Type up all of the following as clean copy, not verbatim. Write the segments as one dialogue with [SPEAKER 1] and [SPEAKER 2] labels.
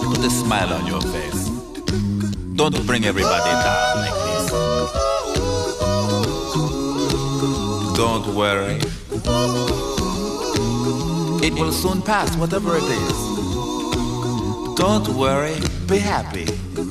[SPEAKER 1] Put a smile on your face. Don't bring everybody down like this. Don't worry. It will soon pass, whatever it is. Don't worry, be happy.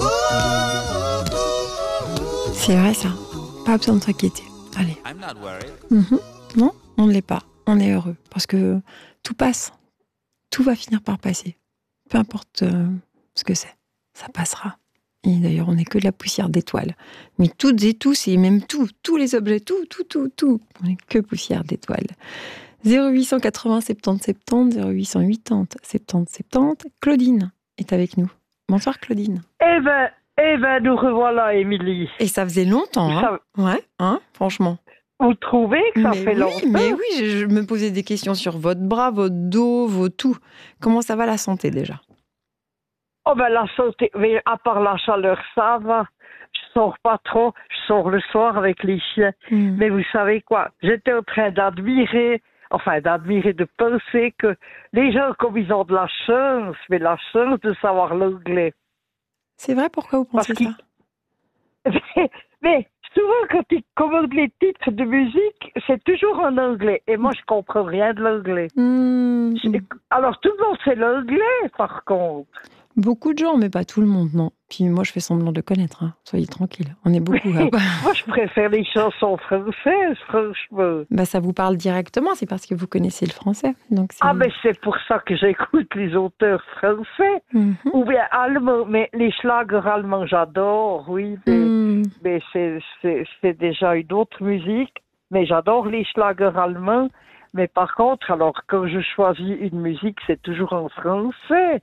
[SPEAKER 2] C'est vrai ça. Pas besoin de s'inquiéter. Allez.
[SPEAKER 1] I'm not worried.
[SPEAKER 2] Non, on ne l'est pas. On est heureux. Parce que tout passe. Tout va finir par passer. Peu importe ce que c'est. Ça passera. Et d'ailleurs, on n'est que de la poussière d'étoiles. Mais toutes et tous, et même tous les objets, tout. On n'est que poussière d'étoiles. 0880 70 70, 0880 70 70. Claudine est avec nous. Bonsoir Claudine.
[SPEAKER 3] Eh ben, nous revoilà, Émilie.
[SPEAKER 2] Et ça faisait longtemps, hein. Ouais, hein, franchement.
[SPEAKER 3] Vous trouvez que ça fait longtemps?
[SPEAKER 2] Mais oui, je me posais des questions sur votre bras, votre dos, vos tout. Comment ça va la santé déjà?
[SPEAKER 3] Oh ben la santé, mais à part la chaleur, ça va. Je sors pas trop, je sors le soir avec les chiens. Mais vous savez quoi? J'étais en train d'admirer, de penser que les gens, comme ils ont de la chance, mais la chance de savoir l'anglais.
[SPEAKER 2] C'est vrai, pourquoi vous pensez ça?
[SPEAKER 3] Mais souvent, quand ils commandent les titres de musique, c'est toujours en anglais. Et moi, je comprends rien de l'anglais. Alors, tout le monde sait l'anglais, par contre.
[SPEAKER 2] Beaucoup de gens, mais pas tout le monde, non. Puis moi, je fais semblant de connaître. Hein. Soyez tranquille. On est beaucoup.
[SPEAKER 3] Moi, je préfère les chansons françaises, franchement.
[SPEAKER 2] Bah, ça vous parle directement, c'est parce que vous connaissez le français. Donc
[SPEAKER 3] mais c'est pour ça que j'écoute les auteurs français. Ou bien allemands. Mais les schlagers allemands, j'adore, oui. Mais c'est déjà une autre musique. Mais j'adore les schlagers allemands. Mais par contre, alors, quand je choisis une musique, c'est toujours en français.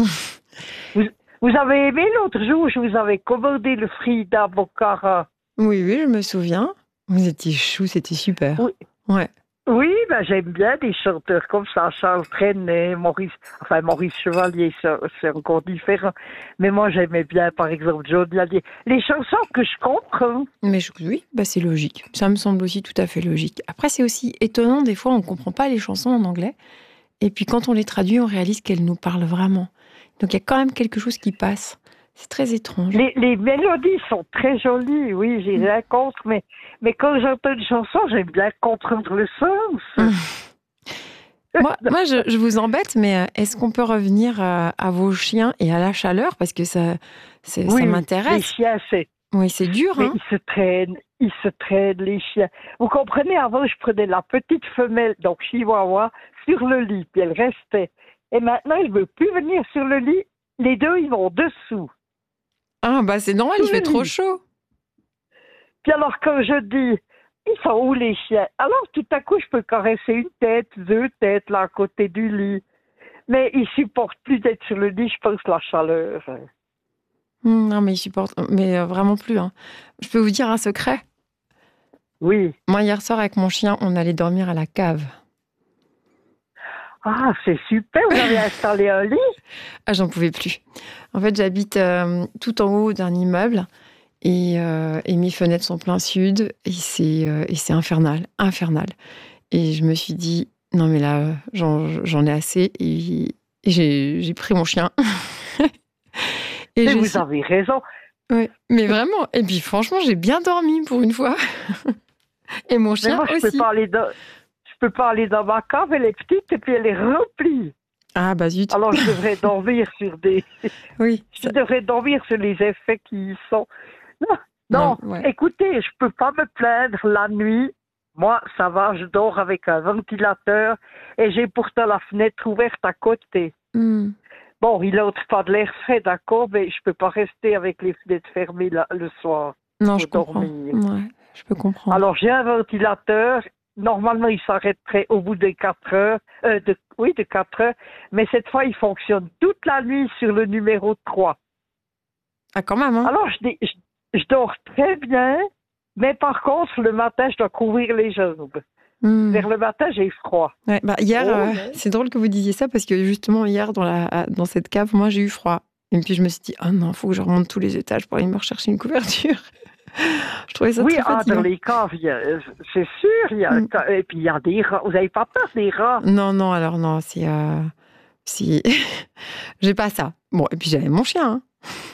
[SPEAKER 3] Vous avez aimé l'autre jour, je vous avais commandé le Frida Bocara.
[SPEAKER 2] Oui, je me souviens. Vous étiez chou, c'était super.
[SPEAKER 3] Oui.
[SPEAKER 2] Ouais.
[SPEAKER 3] Oui, ben j'aime bien des chanteurs comme ça, Charles Trenet, Maurice Chevalier, c'est encore différent. Mais moi, j'aimais bien, par exemple, Johnny Hallyday. Les chansons que je comprends.
[SPEAKER 2] Mais oui, c'est logique. Ça me semble aussi tout à fait logique. Après, c'est aussi étonnant, des fois, on ne comprend pas les chansons en anglais. Et puis, quand on les traduit, on réalise qu'elles nous parlent vraiment. Donc, il y a quand même quelque chose qui passe. C'est très étrange.
[SPEAKER 3] Les mélodies sont très jolies, oui, j'ai rien contre, mais quand j'entends une chanson, j'aime bien comprendre le sens.
[SPEAKER 2] Moi, je vous embête, mais est-ce qu'on peut revenir à vos chiens et à la chaleur? Parce que ça m'intéresse.
[SPEAKER 3] Les chiens,
[SPEAKER 2] c'est dur,
[SPEAKER 3] mais
[SPEAKER 2] hein.
[SPEAKER 3] ils se traînent, les chiens. Vous comprenez, avant, je prenais la petite femelle, donc Chihuahua, sur le lit, puis elle restait. Et maintenant, elle ne veut plus venir sur le lit. Les deux, ils vont dessous.
[SPEAKER 2] Ah, c'est normal, il fait trop chaud.
[SPEAKER 3] Puis alors, quand je dis, ils sont où les chiens? Alors, tout à coup, je peux caresser une tête, deux têtes, là, à côté du lit. Mais ils supportent plus d'être sur le lit, je pense, la chaleur.
[SPEAKER 2] Non, mais ils supportent, mais vraiment plus. Hein. Je peux vous dire un secret?
[SPEAKER 3] Oui.
[SPEAKER 2] Moi, hier soir, avec mon chien, on allait dormir à la cave.
[SPEAKER 3] Ah, c'est super, vous avez installé un lit?
[SPEAKER 2] Ah, j'en pouvais plus. En fait, j'habite tout en haut d'un immeuble et mes fenêtres sont plein sud et c'est infernal. Et je me suis dit, non mais là, j'en ai assez et j'ai pris mon chien.
[SPEAKER 3] et vous avez raison.
[SPEAKER 2] Oui, mais vraiment. Et puis franchement, j'ai bien dormi pour une fois. Et mon chien
[SPEAKER 3] moi,
[SPEAKER 2] aussi.
[SPEAKER 3] Je peux pas aller dans ma cave, elle est petite et puis elle est remplie.
[SPEAKER 2] Ah zut.
[SPEAKER 3] Alors je devrais dormir sur des...
[SPEAKER 2] Oui.
[SPEAKER 3] Je devrais dormir sur les effets qui y sont. Non, ouais. Écoutez, je peux pas me plaindre la nuit. Moi, ça va, je dors avec un ventilateur et j'ai pourtant la fenêtre ouverte à côté. Bon, il n'entre pas de l'air frais, d'accord, mais je peux pas rester avec les fenêtres fermées le soir.
[SPEAKER 2] Non, je comprends. Ouais, je peux comprendre.
[SPEAKER 3] Alors j'ai un ventilateur. Normalement, il s'arrêterait au bout de 4 heures. De 4 heures. Mais cette fois, il fonctionne toute la nuit sur le numéro 3.
[SPEAKER 2] Ah, quand même, hein?
[SPEAKER 3] Alors, je dors très bien. Mais par contre, le matin, je dois couvrir les jambes. Vers le matin, j'ai froid.
[SPEAKER 2] Ouais, hier, c'est drôle que vous disiez ça parce que justement, hier, dans cette cave, moi, j'ai eu froid. Et puis, je me suis dit, oh non, il faut que je remonte tous les étages pour aller me rechercher une couverture. Je trouvais ça très fatigant.
[SPEAKER 3] Dans les caves, c'est sûr. Et puis, il y a des rats. Vous n'avez pas peur des rats?
[SPEAKER 2] Non, alors non. C'est Si, j'ai pas ça. Bon, et puis j'avais mon chien. Hein.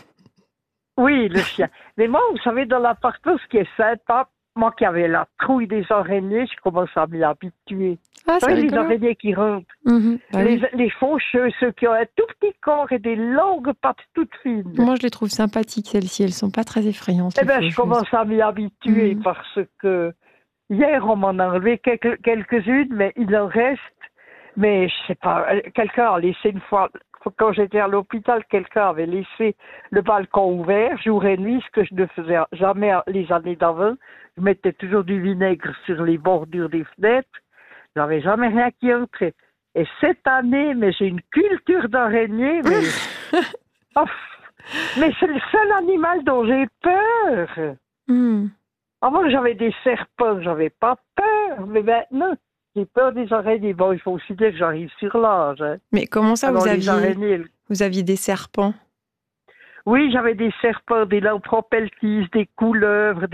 [SPEAKER 3] Oui, le chien. Mais moi, vous savez, dans l'appartement, ce qui est sympa, moi qui avais la trouille des araignées, je commence à m'y habituer.
[SPEAKER 2] Ah, c'est
[SPEAKER 3] les araignées qui rentrent. Les faucheux, ceux qui ont un tout petit corps et des longues pattes toutes fines.
[SPEAKER 2] Moi, je les trouve sympathiques, celles-ci. Elles sont pas très effrayantes.
[SPEAKER 3] Eh bien, je commence à m'y habituer parce que hier, on m'en a enlevé quelques-unes, mais il en reste. Mais je sais pas, quelqu'un a laissé une fois, quand j'étais à l'hôpital, quelqu'un avait laissé le balcon ouvert, jour et nuit, ce que je ne faisais jamais les années d'avant. Je mettais toujours du vinaigre sur les bordures des fenêtres. J'avais jamais rien qui entrait. Et cette année, mais j'ai une culture d'araignée, mais... mais c'est le seul animal dont j'ai peur. Avant, j'avais des serpents, j'avais pas peur, mais maintenant... J'ai peur des araignées. Bon, il faut aussi dire que j'arrive sur l'âge. Hein.
[SPEAKER 2] Mais comment ça, vous aviez des serpents?
[SPEAKER 3] Oui, j'avais des serpents, des lampropeltis, des couleuvres,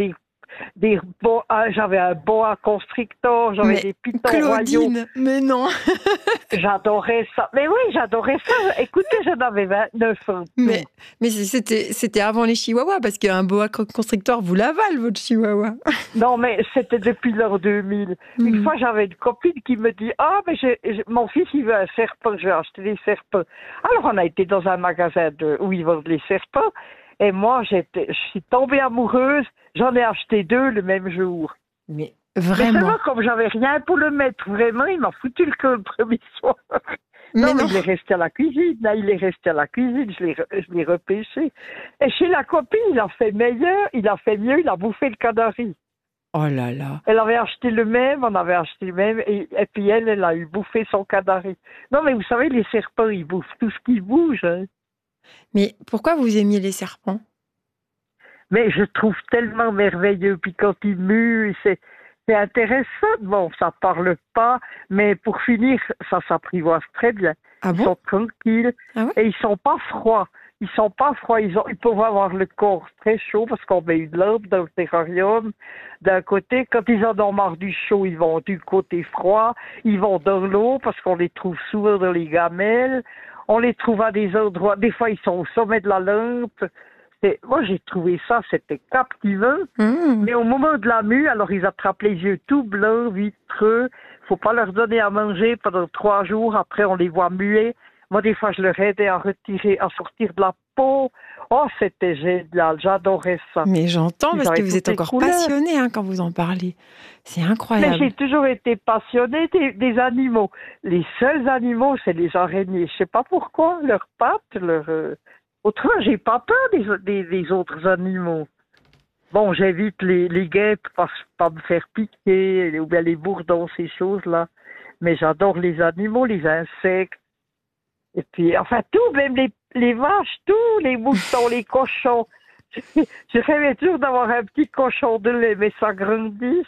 [SPEAKER 3] j'avais un boa constrictor, j'avais des pitons
[SPEAKER 2] Claudine,
[SPEAKER 3] royaux.
[SPEAKER 2] Mais non.
[SPEAKER 3] J'adorais ça. Mais oui, j'adorais ça. Écoutez, j'en avais 29 ans.
[SPEAKER 2] Mais c'était avant les chihuahuas, parce qu'un boa constrictor vous l'avale, votre chihuahua.
[SPEAKER 3] Non, mais c'était depuis l'an 2000. Une fois, j'avais une copine qui me dit « Ah, mais mon fils, il veut un serpent, je vais acheter des serpents. » Alors, on a été dans un magasin où ils vendent les serpents. Et moi, je suis tombée amoureuse. J'en ai acheté 2 le même jour.
[SPEAKER 2] Mais
[SPEAKER 3] vraiment. Mais seulement, comme j'avais rien pour le mettre, vraiment, il m'a foutu le camp le premier soir. Non, mais il est resté à la cuisine. Là, il est resté à la cuisine. Je l'ai repêché. Et chez la copine, il a fait meilleur. Il a fait mieux. Il a bouffé le canari.
[SPEAKER 2] Oh là là.
[SPEAKER 3] Elle avait acheté le même. On avait acheté le même. Et puis elle a eu bouffé son canari. Non, mais vous savez, les serpents, ils bouffent tout ce qui bouge. Hein.
[SPEAKER 2] Mais pourquoi vous aimiez les serpents?
[SPEAKER 3] Mais je trouve tellement merveilleux. Puis quand ils muent, c'est intéressant. Bon, ça parle pas, mais pour finir, ça s'apprivoise très bien.
[SPEAKER 2] Ah bon?
[SPEAKER 3] Ils sont tranquilles et ils sont pas froids. Ils sont pas froids. Ils peuvent avoir le corps très chaud parce qu'on met une lampe dans le terrarium. D'un côté, quand ils en ont marre du chaud, ils vont du côté froid. Ils vont dans l'eau parce qu'on les trouve souvent dans les gamelles. On les trouve à des endroits. Des fois, ils sont au sommet de la lampe. Moi, j'ai trouvé ça, c'était captivant. Mais au moment de la mue, alors ils attrapent les yeux tout blancs, vitreux. Faut pas leur donner à manger pendant 3 jours. Après, on les voit muer. Moi, des fois, je leur aidais à sortir de la peau. Oh, c'était génial. J'adorais ça.
[SPEAKER 2] Mais j'entends, parce que vous êtes encore passionné quand vous en parlez. C'est incroyable.
[SPEAKER 3] Mais j'ai toujours été passionnée des animaux. Les seuls animaux, c'est les araignées. Je sais pas pourquoi. Leurs pattes, Autrement, j'ai pas peur des autres animaux. Bon, j'évite les guêpes pour pas me faire piquer, ou bien les bourdons, ces choses-là. Mais j'adore les animaux, les insectes. Et puis, enfin, tout, même les vaches, tous les moutons, les cochons. Je rêvais toujours d'avoir un petit cochon de lait, mais ça grandit.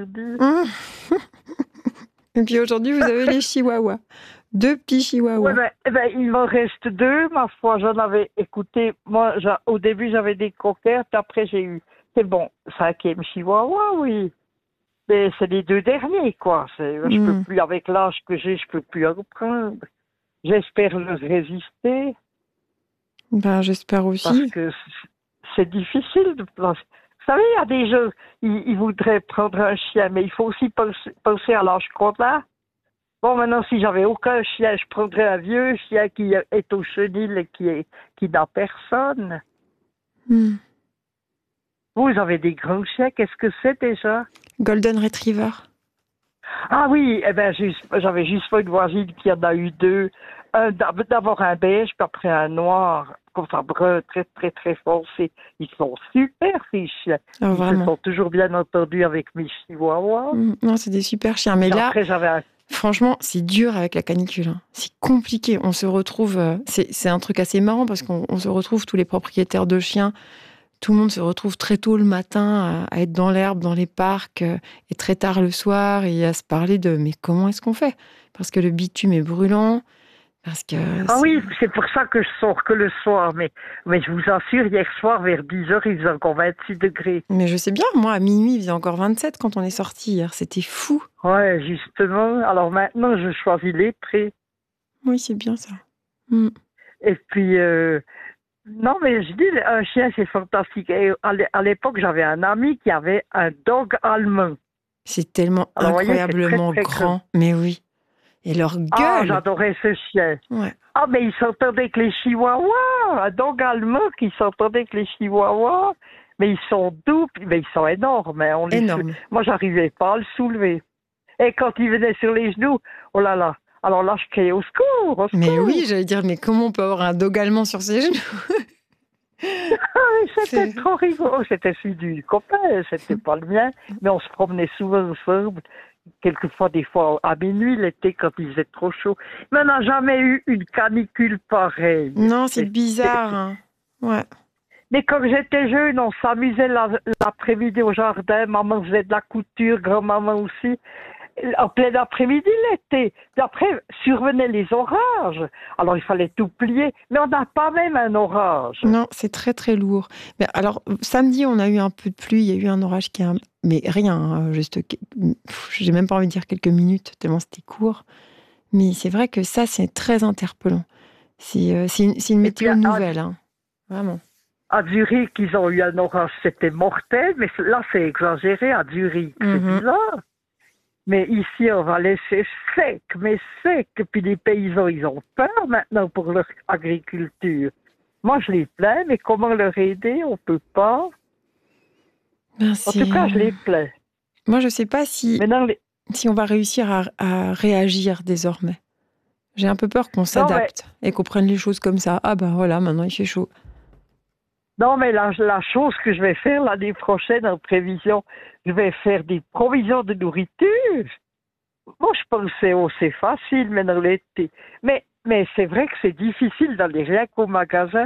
[SPEAKER 2] Et puis aujourd'hui, vous avez les chihuahuas. 2 petits chihuahuas.
[SPEAKER 3] Ouais, il m'en reste 2, ma foi. J'en avais écouté. Moi, au début, j'avais des coquettes. Après, j'ai eu. C'est bon, 5e chihuahua, oui. Mais c'est les 2 derniers, quoi. Je peux plus, avec l'âge que j'ai, je peux plus en prendre. J'espère leur résister.
[SPEAKER 2] Ben, j'espère aussi.
[SPEAKER 3] Parce que c'est difficile de placer. Vous savez, il y a des gens, ils voudraient prendre un chien, mais il faut aussi penser à l'âge qu'on a. Bon, maintenant, si j'avais aucun chien, je prendrais un vieux chien qui est au chenil et qui n'a personne. Vous avez des grands chiens, qu'est-ce que c'est déjà?
[SPEAKER 2] Golden Retriever.
[SPEAKER 3] Ah oui, j'avais juste une voisine qui en a eu 2. D'abord un beige, puis après un noir, comme ça, brun, très, très, très foncé. Ils sont super, ces chiens.
[SPEAKER 2] Oh,
[SPEAKER 3] ils se sont toujours bien entendus avec mes chihuahuas.
[SPEAKER 2] Non, c'est des super chiens. Mais là, franchement, c'est dur avec la canicule. C'est compliqué. On se retrouve... C'est un truc assez marrant parce qu'on se retrouve, tous les propriétaires de chiens, tout le monde se retrouve très tôt le matin à être dans l'herbe, dans les parcs, et très tard le soir, et à se parler de « mais comment est-ce qu'on fait ?» Parce que le bitume est brûlant, parce que...
[SPEAKER 3] oui, c'est pour ça que je sors que le soir, mais je vous assure, hier soir, vers 10h, il faisait encore 26 degrés.
[SPEAKER 2] Mais je sais bien, moi, à minuit, il faisait encore 27 quand on est sortis hier, c'était fou.
[SPEAKER 3] Ouais, justement. Alors maintenant, je choisis les prés.
[SPEAKER 2] Oui, c'est bien ça.
[SPEAKER 3] Et puis, non, mais je dis, un chien, c'est fantastique. Et à l'époque, j'avais un ami qui avait un dog allemand.
[SPEAKER 2] C'est tellement incroyablement grand. Mais oui. Et leur gueule.
[SPEAKER 3] Ah, j'adorais ce chien.
[SPEAKER 2] Ouais.
[SPEAKER 3] Ah, mais il s'entendait avec les chihuahuas. Un dog allemand qui s'entendait avec les chihuahuas. Mais ils sont doux, mais ils sont énormes. Hein.
[SPEAKER 2] Énorme.
[SPEAKER 3] Moi, j'arrivais pas à le soulever. Et quand il venait sur les genoux, oh là là. Alors là, je criais au secours, au secours.
[SPEAKER 2] Mais oui, j'allais dire, mais comment on peut avoir un dog allemand sur ses genoux?
[SPEAKER 3] C'était trop rigolo. C'était celui du copain, c'était pas le mien. Mais on se promenait souvent ensemble. Quelquefois, des fois, à minuit, l'été, quand il faisait trop chaud. Mais on n'a jamais eu une canicule pareille.
[SPEAKER 2] Non, c'est bizarre. Hein. Ouais.
[SPEAKER 3] Mais quand j'étais jeune, on s'amusait l'après-midi au jardin. Maman faisait de la couture, grand-maman aussi. En plein après-midi, l'été. Puis après, survenaient les orages. Alors, il fallait tout plier. Mais on n'a pas même un orage.
[SPEAKER 2] Non, c'est très, très lourd. Mais alors, samedi, on a eu un peu de pluie. Il y a eu un orage qui a... Mais rien, hein, juste... J'ai même pas envie de dire quelques minutes, tellement c'était court. Mais c'est vrai que ça, c'est très interpellant. C'est une météo nouvelle, hein. Vraiment.
[SPEAKER 3] À Zurich, ils ont eu un orage, c'était mortel. Mais là, c'est exagéré à Zurich. C'est bizarre. Mais ici, on va laisser sec, mais sec. Puis les paysans, ils ont peur maintenant pour leur agriculture. Moi, je les plains, mais comment leur aider? On peut pas.
[SPEAKER 2] Ben,
[SPEAKER 3] en tout cas, je les plains.
[SPEAKER 2] Moi, je sais pas si on va réussir à réagir désormais. J'ai un peu peur qu'on s'adapte et qu'on prenne les choses comme ça. Ah ben voilà, maintenant il fait chaud.
[SPEAKER 3] Non, mais la chose que je vais faire l'année prochaine en prévision, je vais faire des provisions de nourriture. Moi, je pensais, c'est facile maintenant l'été. Mais c'est vrai que c'est difficile d'aller rien qu'au magasin.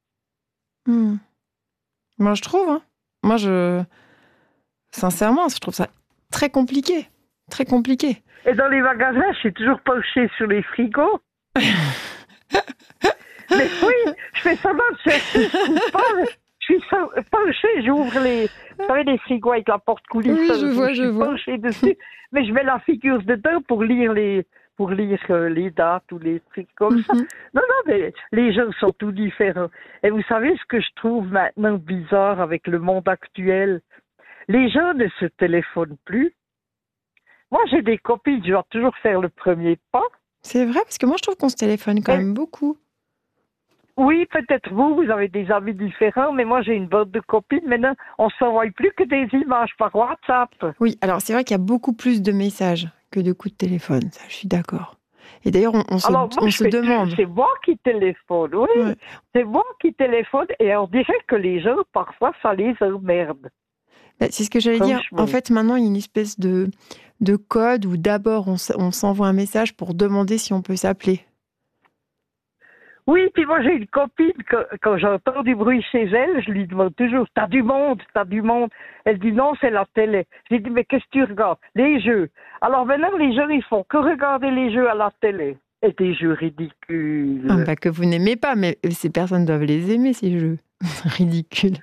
[SPEAKER 2] Moi, je trouve. Hein. Moi, sincèrement, je trouve ça très compliqué. Très compliqué.
[SPEAKER 3] Et dans les magasins, je suis toujours penchée sur les frigos. Mais oui, je fais semblant de chercher coupable. Je suis penchée, j'ouvre les frigos avec la porte coulisse.
[SPEAKER 2] Oui, je vois.
[SPEAKER 3] Penchée dessus, mais je mets la figure dedans pour lire les dates ou les trucs comme ça. Non, mais les gens sont tout différents. Et vous savez ce que je trouve maintenant bizarre avec le monde actuel? Les gens ne se téléphonent plus. Moi, j'ai des copines, je dois toujours faire le premier pas.
[SPEAKER 2] C'est vrai, parce que moi, je trouve qu'on se téléphone quand même beaucoup.
[SPEAKER 3] Oui, peut-être vous avez des amis différents, mais moi, j'ai une bande de copines. Maintenant, on ne s'envoie plus que des images par WhatsApp.
[SPEAKER 2] Oui, alors c'est vrai qu'il y a beaucoup plus de messages que de coups de téléphone, ça, je suis d'accord. Et d'ailleurs, on se demande...
[SPEAKER 3] C'est moi qui téléphone, oui. Ouais. C'est moi qui téléphone, et on dirait que les gens, parfois, ça les emmerde.
[SPEAKER 2] C'est ce que j'allais dire. En fait, maintenant, il y a une espèce de code où d'abord, on s'envoie un message pour demander si on peut s'appeler.
[SPEAKER 3] Oui, puis moi j'ai une copine, quand j'entends du bruit chez elle, je lui demande toujours, t'as du monde? Elle dit non, c'est la télé. J'ai dit, mais qu'est-ce que tu regardes? Les jeux. Alors maintenant, les gens, ils font que regarder les jeux à la télé. Et des jeux ridicules.
[SPEAKER 2] Que vous n'aimez pas, mais ces personnes doivent les aimer, ces jeux. Ridicule.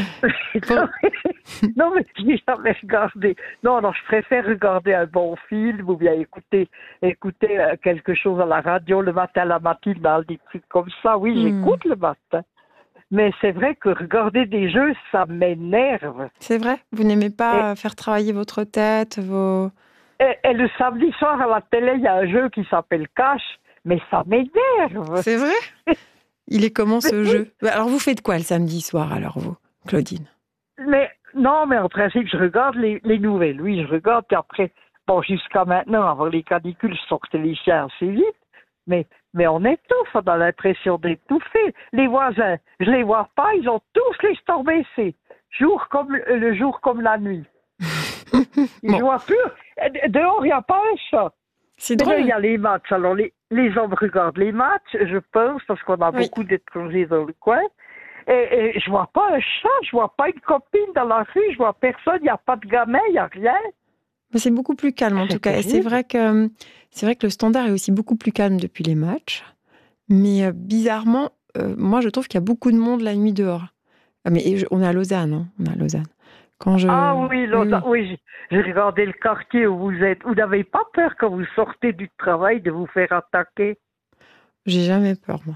[SPEAKER 3] Non, mais je n'ai jamais regardé. Non, je préfère regarder un bon film ou bien écouter quelque chose à la radio le matin, la matinale, des trucs comme ça. Oui, j'écoute le matin. Mais c'est vrai que regarder des jeux, ça m'énerve.
[SPEAKER 2] C'est vrai? Vous n'aimez pas faire travailler votre tête,
[SPEAKER 3] Et le samedi soir à la télé, il y a un jeu qui s'appelle Cash, mais ça m'énerve.
[SPEAKER 2] C'est vrai? Il est comment ce jeu? Alors vous faites quoi le samedi soir alors vous, Claudine?
[SPEAKER 3] Mais en principe, je regarde les nouvelles. Oui, je regarde, puis après, jusqu'à maintenant, avant les canicules, je sortais les chiens assez vite. Mais on étouffe, on a l'impression d'étouffer. Les voisins, je les vois pas, ils ont tous les stores baissés. Le jour comme la nuit. Ils voient plus. Dehors, il n'y a pas un chat.
[SPEAKER 2] C'est drôle.
[SPEAKER 3] Il y a les matchs. Alors, les hommes regardent les matchs, je pense, parce qu'on a beaucoup d'étrangers dans le coin. Et je vois pas un chat, je vois pas une copine dans la rue, je vois personne, il n'y a pas de gamin, il n'y a rien.
[SPEAKER 2] Mais c'est beaucoup plus calme en tout cas. Et c'est vrai que le standard est aussi beaucoup plus calme depuis les matchs. Mais bizarrement, moi je trouve qu'il y a beaucoup de monde la nuit dehors. Mais on est à Lausanne, hein. On est à Lausanne.
[SPEAKER 3] Ah oui, Lausanne, oui. J'ai regardé le quartier où vous êtes. Vous n'avez pas peur quand vous sortez du travail de vous faire attaquer?
[SPEAKER 2] J'ai jamais peur, moi.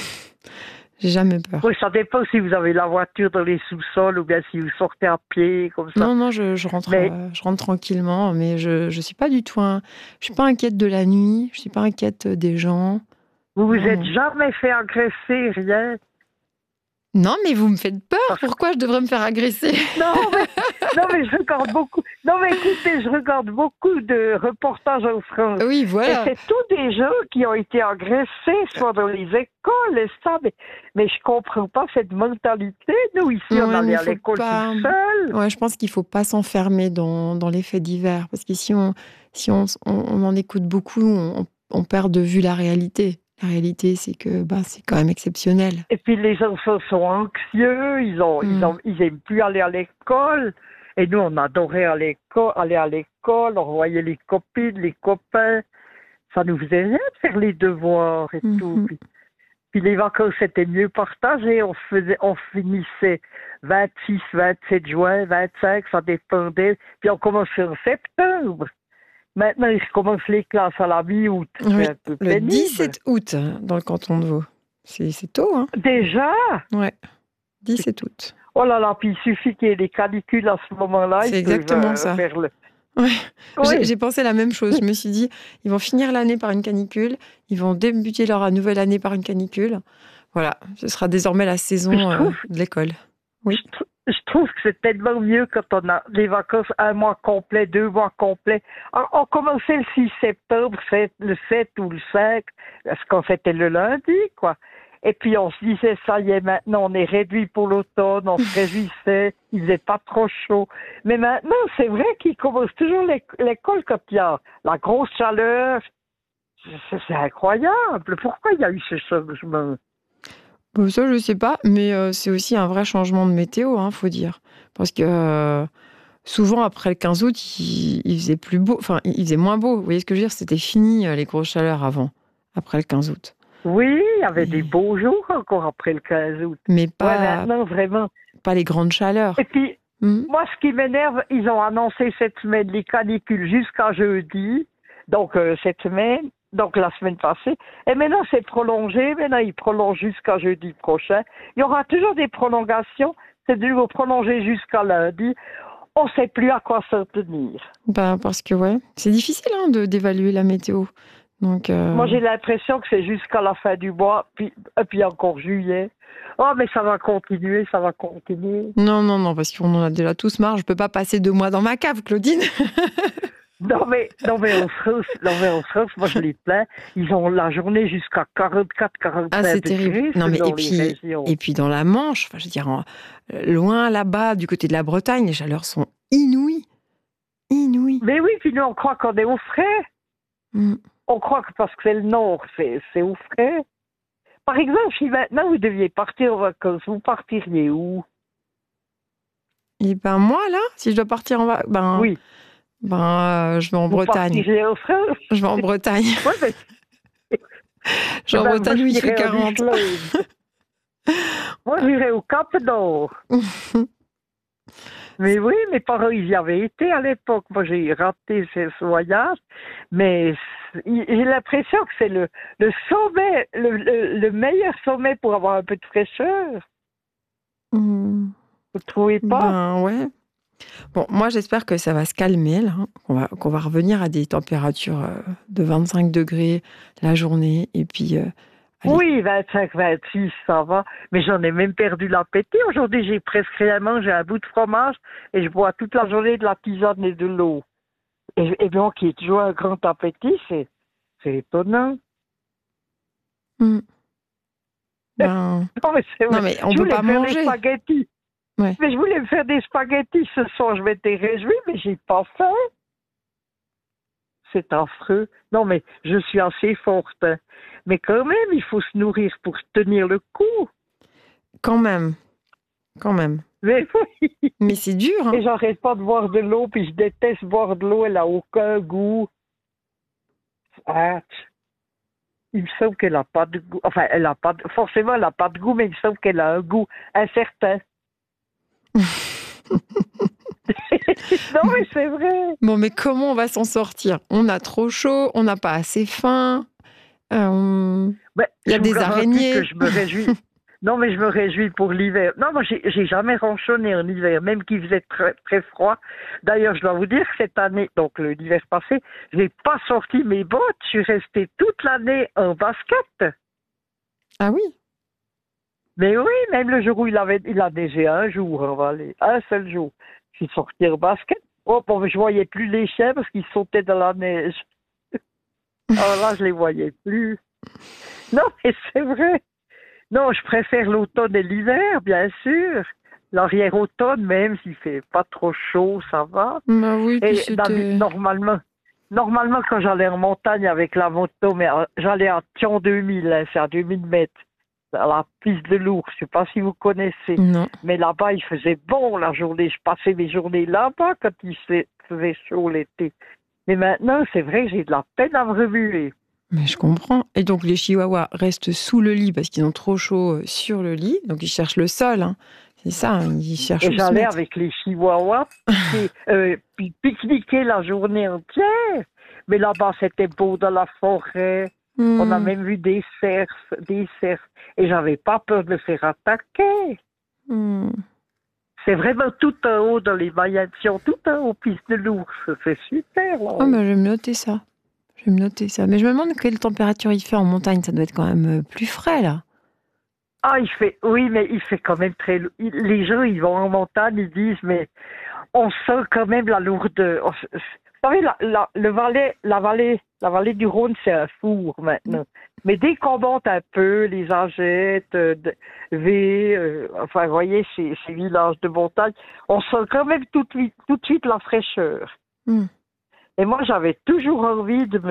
[SPEAKER 2] J'ai jamais peur.
[SPEAKER 3] Oui, ça dépend si vous avez la voiture dans les sous-sols ou bien si vous sortez à pied, comme ça.
[SPEAKER 2] Non, je rentre tranquillement, mais je suis pas du tout... Je suis pas inquiète de la nuit, je suis pas inquiète des gens.
[SPEAKER 3] Vous vous êtes jamais fait agresser, rien?
[SPEAKER 2] Non, mais vous me faites peur. Pourquoi je devrais me faire agresser?
[SPEAKER 3] Non, mais je regarde beaucoup. Non, mais écoutez, je regarde beaucoup de reportages en France.
[SPEAKER 2] Oui, voilà.
[SPEAKER 3] Et c'est tous des gens qui ont été agressés, soit dans les écoles et ça. Mais je comprends pas cette mentalité. Nous, ici, on allait à l'école tout seul.
[SPEAKER 2] Ouais, je pense qu'il faut pas s'enfermer dans les faits divers. Parce que si on en écoute beaucoup, on perd de vue la réalité. La réalité, c'est que c'est quand même exceptionnel.
[SPEAKER 3] Et puis les enfants sont anxieux, ils aiment plus aller à l'école. Et nous, on adorait aller à l'école, on voyait les copines, les copains. Ça nous faisait rien de faire les devoirs et tout. Puis les vacances étaient mieux partagées. On finissait 26, 27 juin, 25, ça dépendait. Puis on commençait en septembre. Maintenant, ils commencent les classes à la mi-août.
[SPEAKER 2] Oui, le 17 août, dans le canton de Vaud. C'est tôt, hein?
[SPEAKER 3] Déjà?
[SPEAKER 2] Ouais, 17 août.
[SPEAKER 3] Oh là là, puis il suffit qu'il y ait des canicules à ce moment-là.
[SPEAKER 2] C'est exactement ça. Oui. J'ai pensé la même chose. Je me suis dit, ils vont finir l'année par une canicule, ils vont débuter leur nouvelle année par une canicule. Voilà, ce sera désormais la saison de l'école. Oui.
[SPEAKER 3] Je trouve que c'est tellement mieux quand on a des vacances 1 mois complet, 2 mois complets. On commençait le 6 septembre, le 7 ou le 5, parce qu'on c'était le lundi, quoi. Et puis on se disait, ça y est, maintenant on est réduit pour l'automne, on se réjouissait, il faisait pas trop chaud. Mais maintenant, c'est vrai qu'ils commencent toujours l'école quand il y a la grosse chaleur. C'est incroyable. Pourquoi il y a eu ce changement?
[SPEAKER 2] Ça, je sais pas, mais c'est aussi un vrai changement de météo, faut dire. Parce que souvent, après le 15 août, il faisait plus beau, il faisait moins beau. Vous voyez ce que je veux dire? C'était fini, les grosses chaleurs avant, après le 15 août.
[SPEAKER 3] Oui, il y avait des beaux jours encore après le 15 août.
[SPEAKER 2] Mais pas,
[SPEAKER 3] maintenant, vraiment.
[SPEAKER 2] Pas les grandes chaleurs.
[SPEAKER 3] Et puis, moi, ce qui m'énerve, ils ont annoncé cette semaine les canicules jusqu'à jeudi. Donc, cette semaine. Donc, la semaine passée. Et maintenant, c'est prolongé. Maintenant, ils prolongent jusqu'à jeudi prochain. Il y aura toujours des prolongations. C'est de nouveau prolongé jusqu'à lundi. On ne sait plus à quoi s'en tenir.
[SPEAKER 2] Parce que, c'est difficile d'évaluer la météo. Donc,
[SPEAKER 3] moi, j'ai l'impression que c'est jusqu'à la fin du mois, puis encore juillet. Oh, mais ça va continuer, ça va continuer.
[SPEAKER 2] Non, parce qu'on en a déjà tous marre. Je ne peux pas passer 2 mois dans ma cave, Claudine.
[SPEAKER 3] Non, mais en France, moi je les plains, ils ont la journée jusqu'à 44, 45
[SPEAKER 2] c'est
[SPEAKER 3] degrés.
[SPEAKER 2] Terrible. Non, mais et puis dans la Manche, je veux dire, loin là-bas, du côté de la Bretagne, les chaleurs sont inouïes. Inouïes.
[SPEAKER 3] Mais oui, puis nous on croit qu'on est au frais. On croit que parce que c'est le nord, c'est au frais. Par exemple, si maintenant vous deviez partir en vacances, vous partiriez où?
[SPEAKER 2] Et moi là, si je dois partir en vacances,
[SPEAKER 3] oui.
[SPEAKER 2] Je vais en Bretagne. Je vais en Bretagne. Je vais en Bretagne où il fait 40.
[SPEAKER 3] Moi, j'irais au Cap Nord. Mais oui, mes parents, ils y avaient été à l'époque. Moi, j'ai raté ce voyage. Mais j'ai l'impression que c'est le sommet, le meilleur sommet pour avoir un peu de fraîcheur. Vous ne trouvez pas?
[SPEAKER 2] Ouais. Bon, moi, j'espère que ça va se calmer, là, qu'on va revenir à des températures de 25 degrés la journée. Et puis,
[SPEAKER 3] oui, 25, 26, ça va. Mais j'en ai même perdu l'appétit. Aujourd'hui, j'ai presque rien mangé, un bout de fromage, et je bois toute la journée de la tisane et de l'eau. Et donc, qui est toujours un grand appétit, c'est étonnant.
[SPEAKER 2] Non,
[SPEAKER 3] mais c'est vrai.
[SPEAKER 2] Non, mais on ne peut pas manger.
[SPEAKER 3] Ouais. Mais je voulais me faire des spaghettis ce soir, je m'étais réjouie, mais j'ai pas faim. C'est affreux. Non, mais je suis assez forte. Hein. Mais quand même, il faut se nourrir pour tenir le coup.
[SPEAKER 2] Quand même.
[SPEAKER 3] Mais oui.
[SPEAKER 2] Mais c'est dur. Hein.
[SPEAKER 3] Et j'arrête pas de boire de l'eau, puis je déteste boire de l'eau, elle a aucun goût. Il me semble qu'elle a pas de goût. Enfin, forcément, elle a pas de goût, mais il me semble qu'elle a un goût incertain. Non, mais c'est vrai.
[SPEAKER 2] Bon, mais comment on va s'en sortir? On a trop chaud, on n'a pas assez faim. Il y a des araignées.
[SPEAKER 3] Que je me réjouis. Non, mais je me réjouis pour l'hiver. Non, moi, j'ai jamais ronchonné en hiver, même qu'il faisait très, très froid. D'ailleurs, je dois vous dire que cette année, donc l'hiver passé, je n'ai pas sorti mes bottes. Je suis restée toute l'année en basket.
[SPEAKER 2] Ah oui?
[SPEAKER 3] Mais oui, même le jour où il a neigé un jour, un seul jour. Je suis sortie en basket. Oh, bon, je voyais plus les chiens parce qu'ils sautaient dans la neige. Alors là, je les voyais plus. Non, mais c'est vrai. Non, je préfère l'automne et l'hiver, bien sûr. L'arrière-automne, même s'il fait pas trop chaud, ça va.
[SPEAKER 2] Bah oui,
[SPEAKER 3] et normalement, quand j'allais en montagne avec la moto, mais j'allais à Thion 2000, hein, c'est à 2000 mètres, à la piste de l'ours. Je sais pas si vous connaissez.
[SPEAKER 2] Non.
[SPEAKER 3] Mais là-bas, il faisait bon la journée. Je passais mes journées là-bas quand il faisait chaud l'été. Mais maintenant, c'est vrai que j'ai de la peine à me remuer.
[SPEAKER 2] Mais je comprends. Et donc, les chihuahuas restent sous le lit parce qu'ils ont trop chaud sur le lit. Donc, ils cherchent le sol. Hein. C'est ça, hein. Ils cherchent
[SPEAKER 3] où se mettre. Et j'allais avec les chihuahuas pique-niquer la journée entière. Mais là-bas, c'était beau dans la forêt. On a même vu des cerfs. Et j'avais pas peur de me faire attaquer. C'est vraiment tout en haut dans les Mayens-Thion, tout en haut, piste de l'ours. C'est super. Là.
[SPEAKER 2] Oh, mais je vais me noter ça. Mais je me demande quelle température il fait en montagne. Ça doit être quand même plus frais, là.
[SPEAKER 3] Ah, oui, mais il fait quand même très... Les gens, ils vont en montagne, ils disent, mais on sent quand même la lourdeur. Vous savez, la vallée du Rhône, c'est un four maintenant. Mais dès qu'on monte un peu, les Agettes, enfin, vous voyez, ces villages de montagne, on sent quand même tout de suite la fraîcheur. Et moi, j'avais toujours envie de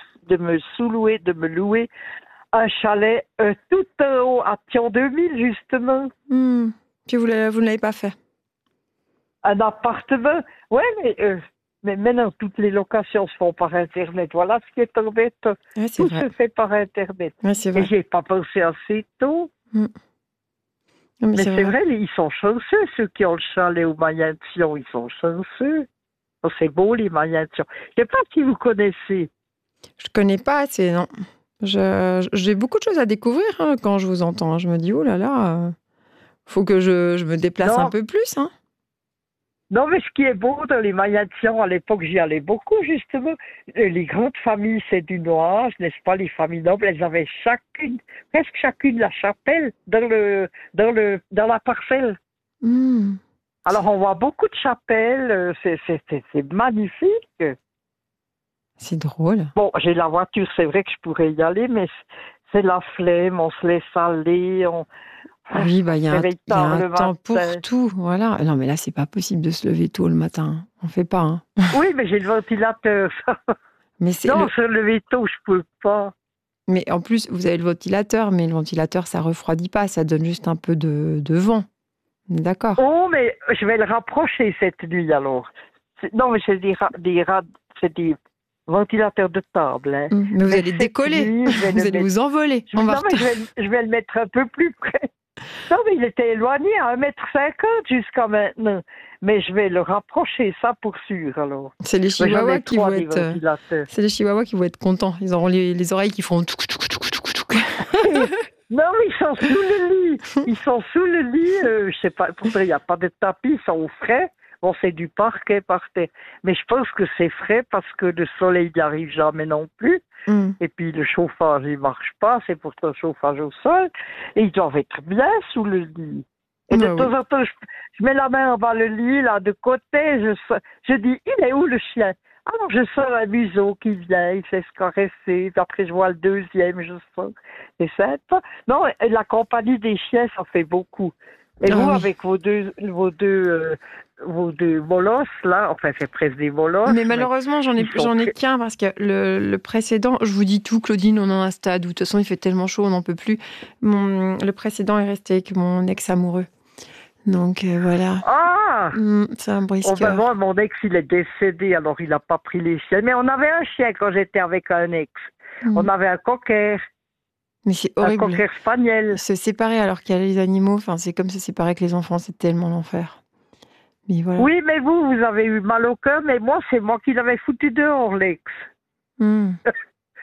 [SPEAKER 3] me louer un chalet tout en haut à Thion 2000, justement.
[SPEAKER 2] Puis vous ne l'avez pas fait?
[SPEAKER 3] Un appartement? Ouais, mais maintenant, toutes les locations se font par Internet. Voilà ce qui est embêtant.
[SPEAKER 2] Ouais,
[SPEAKER 3] tout se fait par Internet.
[SPEAKER 2] Ouais, c'est vrai.
[SPEAKER 3] Et je n'ai pas pensé assez tôt.
[SPEAKER 2] Non,
[SPEAKER 3] mais c'est vrai, ils sont chanceux, ceux qui ont le chalet au Mayens-Thion. Ils sont chanceux. Oh, c'est beau, les Mayens-Thion. Je ne sais pas si vous connaissez.
[SPEAKER 2] Je ne connais pas assez, non. J'ai beaucoup de choses à découvrir hein, quand je vous entends. Je me dis, oh là là, faut que je me déplace un peu plus. Hein.
[SPEAKER 3] Non, mais ce qui est beau dans les Mayens-Thion, à l'époque, j'y allais beaucoup, justement. Les grandes familles sédunoises, n'est-ce pas, les familles nobles, elles avaient presque chacune la chapelle dans la parcelle. Alors, on voit beaucoup de chapelles, c'est magnifique.
[SPEAKER 2] C'est drôle.
[SPEAKER 3] Bon, j'ai la voiture, c'est vrai que je pourrais y aller, mais c'est la flemme, on se laisse aller,
[SPEAKER 2] Oui, il y a un temps pour tout, voilà. Non, mais là, c'est pas possible de se lever tôt le matin. On fait pas. Hein.
[SPEAKER 3] Oui, mais j'ai le ventilateur. Non, se lever tôt, je peux pas.
[SPEAKER 2] Mais en plus, vous avez le ventilateur, mais le ventilateur, ça refroidit pas, ça donne juste un peu de vent. D'accord.
[SPEAKER 3] Oh, mais je vais le rapprocher cette nuit alors. Non, mais c'est des ventilateur de table. Hein.
[SPEAKER 2] Mais vous allez décoller, vous allez vous envoler.
[SPEAKER 3] Je vais le mettre un peu plus près. Non, mais il était éloigné à 1,50 m jusqu'à maintenant. Mais je vais le rapprocher, ça pour sûr, alors.
[SPEAKER 2] C'est les chihuahuas qui vont être contents. Ils auront les oreilles qui font...
[SPEAKER 3] Non, mais ils sont sous le lit. Je sais pas, pourtant il n'y a pas de tapis, ils sont au frais. Bon, c'est du parquet par terre. Mais je pense que c'est frais parce que le soleil n'y arrive jamais non plus. Et puis le chauffage, il marche pas. C'est pourtant le chauffage au sol. Et ils doivent être bien sous le lit. Et de temps en temps, je mets la main en bas le lit, là, de côté. Je dis, il est où le chien? Alors je sens un museau qui vient, il fait se caresser. Puis après, je vois le deuxième, je sens. C'est sympa. Non, la compagnie des chiens, ça fait beaucoup. Et vous, avec vos deux molosses, là, enfin, c'est presque des molosses.
[SPEAKER 2] Mais malheureusement, j'en ai qu'un parce que le précédent, je vous dis tout, Claudine, on est à un stade où, de toute façon, il fait tellement chaud, on n'en peut plus. Le précédent est resté avec mon ex-amoureux. Donc, voilà.
[SPEAKER 3] Ah!
[SPEAKER 2] C'est un brisqueur.
[SPEAKER 3] Moi, mon ex, il est décédé, alors il n'a pas pris les chiens. Mais on avait un chien quand j'étais avec un ex. On avait un cocker.
[SPEAKER 2] Mais c'est horrible.
[SPEAKER 3] Un cocker spaniel.
[SPEAKER 2] Se séparer alors qu'il y a les animaux, enfin, c'est comme se séparer avec les enfants, c'est tellement l'enfer. Mais voilà.
[SPEAKER 3] Oui, mais vous avez eu mal au cœur, mais moi, c'est moi qui l'avais foutu dehors, l'ex.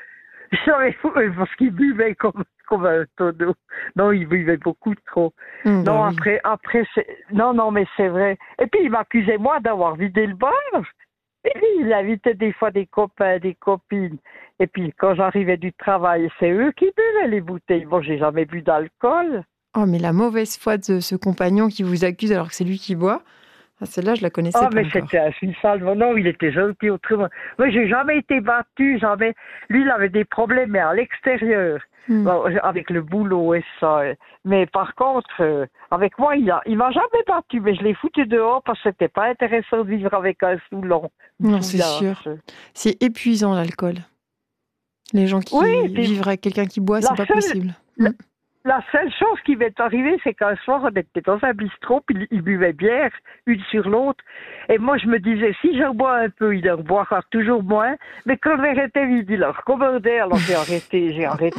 [SPEAKER 3] Parce qu'il buvait comme un tonneau. Non, il buvait beaucoup trop. Non, après, non, mais c'est vrai. Et puis, il m'accusait, moi, d'avoir vidé le bar. Et puis, il invitait des fois des copains, des copines. Et puis, quand j'arrivais du travail, c'est eux qui buvaient les bouteilles. Bon, j'ai jamais bu d'alcool.
[SPEAKER 2] Oh, mais la mauvaise foi de ce compagnon qui vous accuse alors que c'est lui qui boit. Celle-là, je la connaissais pas
[SPEAKER 3] mais
[SPEAKER 2] encore.
[SPEAKER 3] c'était un sale. Non, il était gentil autrement. Moi, j'ai jamais été battu, jamais. Lui, il avait des problèmes, mais à l'extérieur, bon, avec le boulot et ça. Mais par contre, avec moi, il m'a jamais battu, mais je l'ai foutu dehors parce que c'était pas intéressant de vivre avec un Soulon.
[SPEAKER 2] Non, c'est sûr. C'est épuisant, l'alcool. Les gens qui vivent avec quelqu'un qui boit, c'est pas possible.
[SPEAKER 3] La seule chose qui m'est arrivée, c'est qu'un soir, on était dans un bistrot, puis ils buvaient bière, une sur l'autre. Et moi, je me disais, si j'en bois un peu, il en boira toujours moins. Mais quand le verre était vide, il en recommandait, alors j'ai arrêté.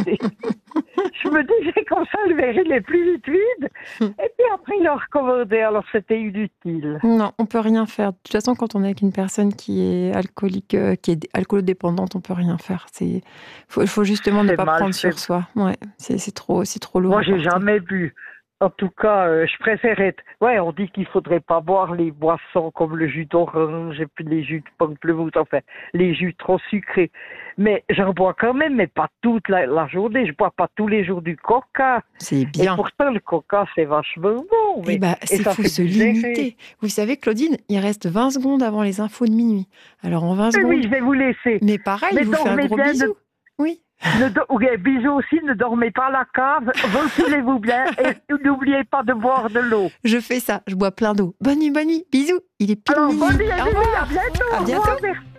[SPEAKER 3] Je me disais, comme ça, le verre, il est plus vite vide. Et puis après, il en recommandait, alors c'était inutile.
[SPEAKER 2] Non, on peut rien faire. De toute façon, quand on est avec une personne qui est alcoolique, qui est alcoolodépendante, on peut rien faire. Il faut justement ne pas prendre sur soi. Ouais, c'est trop lourd.
[SPEAKER 3] Moi, j'ai jamais bu. En tout cas, je préfère être... Ouais, on dit qu'il faudrait pas boire les boissons comme le jus d'orange et puis les jus de pamplemousse, enfin, les jus trop sucrés. Mais j'en bois quand même, mais pas toute la journée. Je bois pas tous les jours du coca.
[SPEAKER 2] C'est bien.
[SPEAKER 3] Et pourtant, le coca, c'est vachement bon.
[SPEAKER 2] Mais il faut se limiter. Vous savez, Claudine, il reste 20 secondes avant les infos de minuit. Alors, en 20 secondes...
[SPEAKER 3] Oui, je vais vous laisser.
[SPEAKER 2] Mais pareil, je vous fais un gros bisou. Oui.
[SPEAKER 3] Bisous aussi, ne dormez pas à la cave, ventilez-vous bien et n'oubliez pas de boire de l'eau.
[SPEAKER 2] Je fais ça, je bois plein d'eau. Bonne nuit, bisous. Il est pile minuit.
[SPEAKER 3] Bonne nuit, à bientôt.
[SPEAKER 2] À bientôt.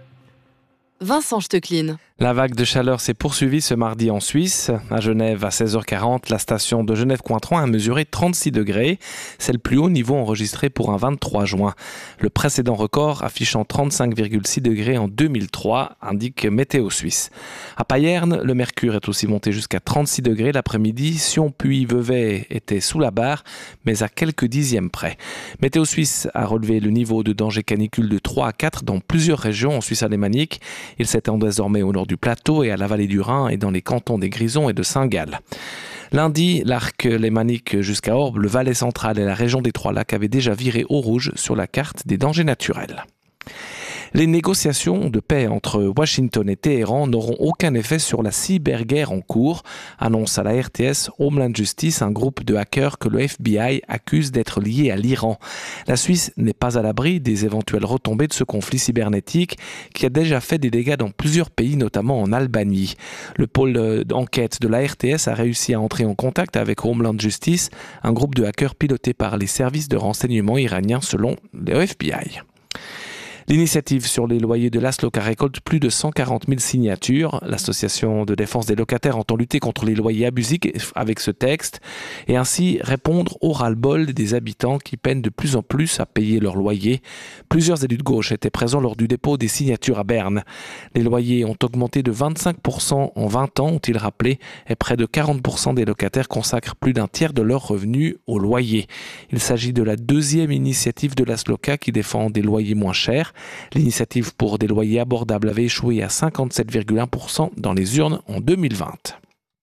[SPEAKER 4] Vincent Stechlin.
[SPEAKER 5] La vague de chaleur s'est poursuivie ce mardi en Suisse. À Genève, à 16h40, la station de Genève-Cointron a mesuré 36 degrés. C'est le plus haut niveau enregistré pour un 23 juin. Le précédent record, affichant 35,6 degrés en 2003, indique Météo Suisse. À Payerne, le mercure est aussi monté jusqu'à 36 degrés l'après-midi. Sion puis Vevey était sous la barre, mais à quelques dixièmes près. Météo Suisse a relevé le niveau de danger canicule de 3 à 4 dans plusieurs régions en Suisse alémanique. Il s'étend désormais au nord du plateau et à la vallée du Rhin et dans les cantons des Grisons et de Saint-Gall. Lundi, l'arc lémanique jusqu'à Orbe, le Valais central et la région des Trois-Lacs avaient déjà viré au rouge sur la carte des dangers naturels. Les négociations de paix entre Washington et Téhéran n'auront aucun effet sur la cyberguerre en cours, annonce à la RTS Homeland Justice, un groupe de hackers que le FBI accuse d'être lié à l'Iran. La Suisse n'est pas à l'abri des éventuelles retombées de ce conflit cybernétique qui a déjà fait des dégâts dans plusieurs pays, notamment en Albanie. Le pôle d'enquête de la RTS a réussi à entrer en contact avec Homeland Justice, un groupe de hackers piloté par les services de renseignement iraniens selon le FBI. L'initiative sur les loyers de l'Asloca récolte plus de 140 000 signatures. L'association de défense des locataires entend lutter contre les loyers abusifs avec ce texte et ainsi répondre au ras-le-bol des habitants qui peinent de plus en plus à payer leur loyer. Plusieurs élus de gauche étaient présents lors du dépôt des signatures à Berne. Les loyers ont augmenté de 25% en 20 ans, ont-ils rappelé, et près de 40% des locataires consacrent plus d'un tiers de leurs revenus au loyer. Il s'agit de la deuxième initiative de l'Asloca qui défend des loyers moins chers. L'initiative pour des loyers abordables avait échoué à 57,1% dans les urnes en 2020.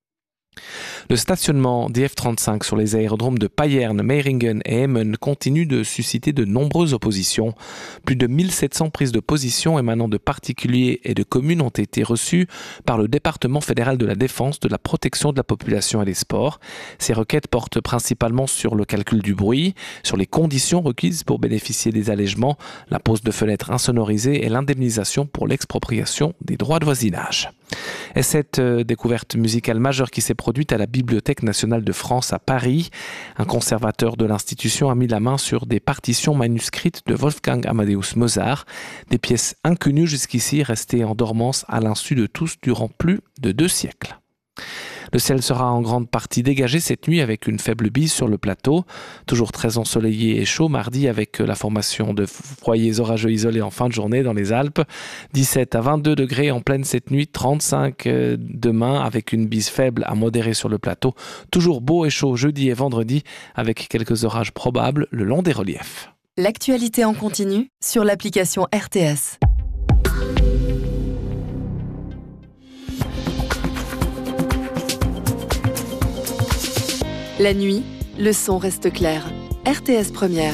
[SPEAKER 5] Le stationnement des F-35 sur les aérodromes de Payerne, Meiringen et Emmen continue de susciter de nombreuses oppositions. Plus de 1700 prises de position émanant de particuliers et de communes ont été reçues par le département fédéral de la défense, de la protection de la population et des sports. Ces requêtes portent principalement sur le calcul du bruit, sur les conditions requises pour bénéficier des allègements, la pose de fenêtres insonorisées et l'indemnisation pour l'expropriation des droits de voisinage. Et cette découverte musicale majeure qui s'est produite à la Bibliothèque nationale de France à Paris, un conservateur de l'institution a mis la main sur des partitions manuscrites de Wolfgang Amadeus Mozart, des pièces inconnues jusqu'ici restées en dormance à l'insu de tous durant plus de 2 siècles. Le ciel sera en grande partie dégagé cette nuit avec une faible bise sur le plateau. Toujours très ensoleillé et chaud mardi avec la formation de foyers orageux isolés en fin de journée dans les Alpes. 17 à 22 degrés en pleine cette nuit, 35 demain avec une bise faible à modérée sur le plateau. Toujours beau et chaud jeudi et vendredi avec quelques orages probables le long des reliefs.
[SPEAKER 4] L'actualité en continu sur l'application RTS. La nuit, le son reste clair. RTS Première.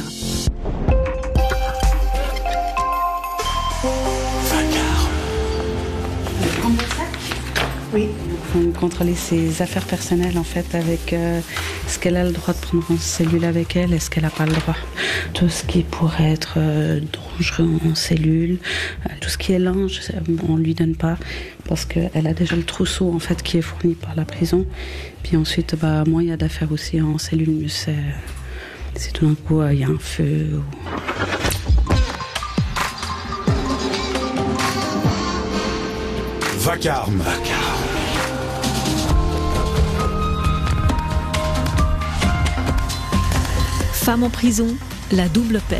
[SPEAKER 6] Oui, il faut contrôler ses affaires personnelles en fait avec est-ce qu'elle a le droit de prendre en cellule avec elle, est-ce qu'elle n'a pas le droit. Tout ce qui pourrait être dangereux en cellule, tout ce qui est linge, on ne lui donne pas parce qu'elle a déjà le trousseau en fait qui est fourni par la prison. Puis ensuite, moins il y a d'affaires aussi en cellule, mieux c'est si tout d'un coup il y a un feu.
[SPEAKER 7] Vacarme.
[SPEAKER 8] Femme en prison, la double peine.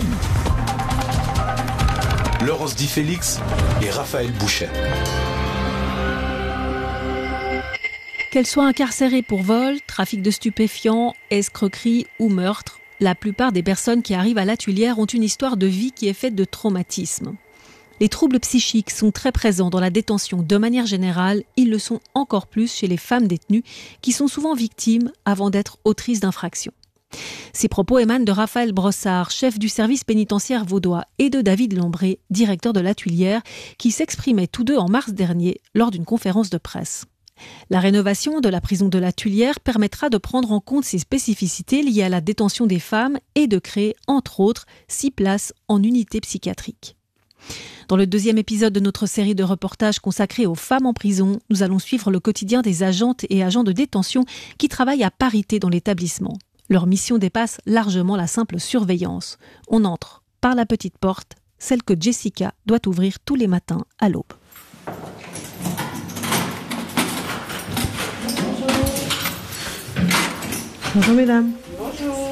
[SPEAKER 7] Laurence Di Félix et Raphaël Bouchet.
[SPEAKER 8] Qu'elles soient incarcérées pour vol, trafic de stupéfiants, escroquerie ou meurtre, la plupart des personnes qui arrivent à la Tuilière ont une histoire de vie qui est faite de traumatismes. Les troubles psychiques sont très présents dans la détention de manière générale, ils le sont encore plus chez les femmes détenues qui sont souvent victimes avant d'être autrices d'infractions. Ces propos émanent de Raphaël Brossard, chef du service pénitentiaire vaudois, et de David Lombré, directeur de la Tuilière, qui s'exprimaient tous deux en mars dernier lors d'une conférence de presse. La rénovation de la prison de la Tuilière permettra de prendre en compte ces spécificités liées à la détention des femmes et de créer, entre autres, 6 places en unité psychiatrique. Dans le 2e épisode de notre série de reportages consacrée aux femmes en prison, nous allons suivre le quotidien des agentes et agents de détention qui travaillent à parité dans l'établissement. Leur mission dépasse largement la simple surveillance. On entre par la petite porte, celle que Jessica doit ouvrir tous les matins à l'aube.
[SPEAKER 9] Bonjour mesdames.
[SPEAKER 3] Bonjour.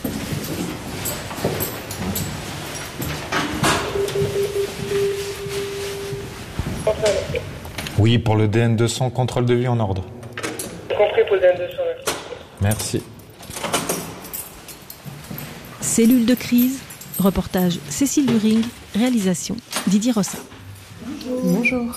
[SPEAKER 10] Oui, pour le DN200, contrôle de vie en ordre.
[SPEAKER 9] Compris pour le DN200.
[SPEAKER 10] Merci.
[SPEAKER 8] Cellule de crise, reportage Cécile During, réalisation Didier Rossa.
[SPEAKER 9] Bonjour.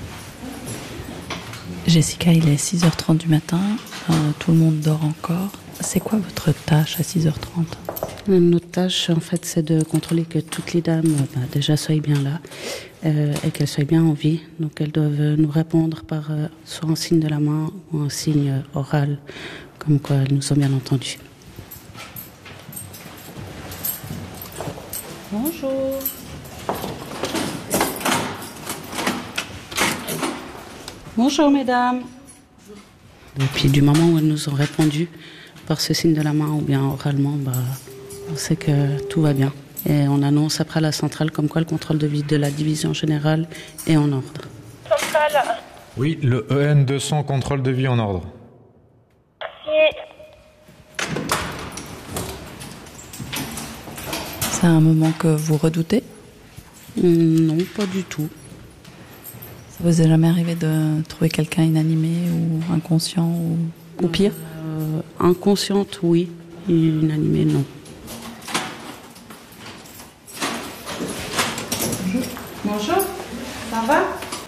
[SPEAKER 11] Jessica, il est 6h30 du matin, tout le monde dort encore. C'est quoi votre tâche à 6h30 ?
[SPEAKER 6] Notre tâche, en fait, c'est de contrôler que toutes les dames déjà soient bien là et qu'elles soient bien en vie. Donc, elles doivent nous répondre par soit un signe de la main ou un signe oral, comme quoi elles nous ont bien entendus. Bonjour. Bonjour, mesdames. Et puis, du moment où elles nous ont répondu par ce signe de la main ou bien oralement, on sait que tout va bien. Et on annonce après à la centrale comme quoi le contrôle de vie de la division générale est en ordre.
[SPEAKER 10] Centrale. Oui, le EN200, contrôle de vie en ordre.
[SPEAKER 11] C'est un moment que vous redoutez ?
[SPEAKER 6] Non, pas du tout.
[SPEAKER 11] Ça vous est jamais arrivé de trouver quelqu'un inanimé ou inconscient ou pire ?
[SPEAKER 6] Inconsciente, oui. Inanimée, non.
[SPEAKER 9] Bonjour. Ça va ?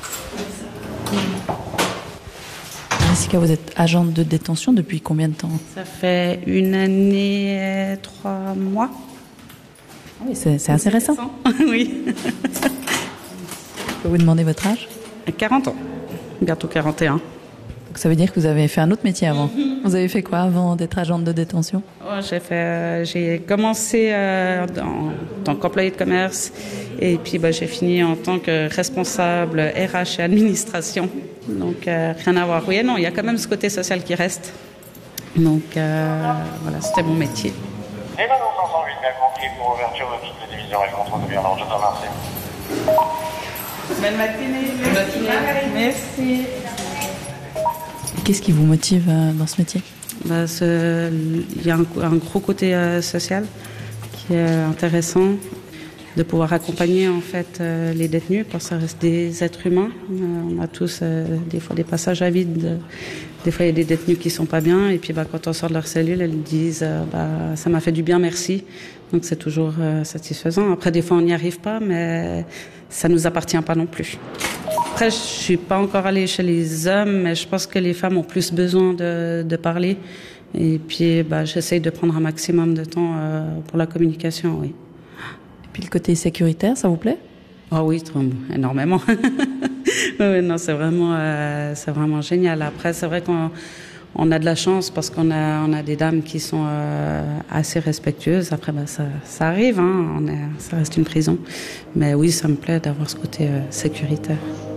[SPEAKER 11] Jessica, vous êtes agente de détention depuis combien de temps ?
[SPEAKER 6] Ça fait 1 année et 3 mois.
[SPEAKER 11] Oui, c'est assez récent.
[SPEAKER 6] Oui.
[SPEAKER 11] Je peux vous demander votre âge ?
[SPEAKER 6] 40 ans. Bientôt 41.
[SPEAKER 11] Donc ça veut dire que vous avez fait un autre métier avant. Vous avez fait quoi avant d'être agente de détention ?
[SPEAKER 6] J'ai commencé en tant qu'employée de commerce et puis j'ai fini en tant que responsable RH et administration. Donc rien à voir. Oui, non, il y a quand même ce côté social qui reste. Donc voilà, c'était mon métier.
[SPEAKER 12] Et maintenant 508, bien compris pour ouverture de toutes les divisions et le contrôle de violence. Je te remercie.
[SPEAKER 9] Bonne matinée. Bonne matinée. Merci.
[SPEAKER 11] Qu'est-ce qui vous motive dans ce métier ?
[SPEAKER 6] Il y a un gros côté social qui est intéressant, de pouvoir accompagner en fait les détenus, parce que ça reste des êtres humains. On a tous des fois des passages à vide. Des fois, il y a des détenus qui sont pas bien, et puis quand on sort de leur cellule, elles disent ça m'a fait du bien, merci. Donc c'est toujours satisfaisant. Après, des fois, on n'y arrive pas, mais ça nous appartient pas non plus. Après, je suis pas encore allée chez les hommes, mais je pense que les femmes ont plus besoin de parler Et puis, j'essaye de prendre un maximum de temps pour la communication, oui.
[SPEAKER 11] Et puis le côté sécuritaire, ça vous plaît ?
[SPEAKER 6] Ah oui, énormément. Oui, non, c'est vraiment génial. Après, c'est vrai qu'on a de la chance parce qu'on a des dames qui sont assez respectueuses. Après, ça arrive, hein, ça reste une prison. Mais oui, ça me plaît d'avoir ce côté sécuritaire.